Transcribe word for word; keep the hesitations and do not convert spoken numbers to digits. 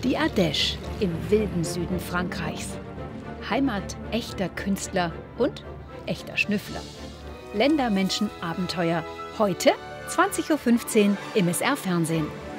Die Ardèche im wilden Süden Frankreichs. Heimat echter Künstler und echter Schnüffler. Länder, Menschen, Abenteuer. Heute zwanzig Uhr fünfzehn im S R Fernsehen.